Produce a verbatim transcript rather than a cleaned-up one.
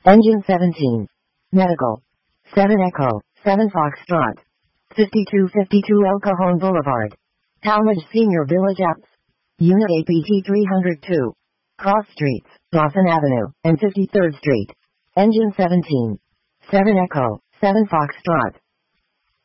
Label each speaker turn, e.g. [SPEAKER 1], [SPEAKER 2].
[SPEAKER 1] Engine seventeen. Medical. seven Echo, seven Foxtrot. fifty-two fifty-two El Cajon Boulevard. Talmadge Senior Village Apps. Unit A P T three oh two. Cross Streets, Dawson Avenue, and fifty-third Street. Engine seventeen. seven Echo, seven Foxtrot.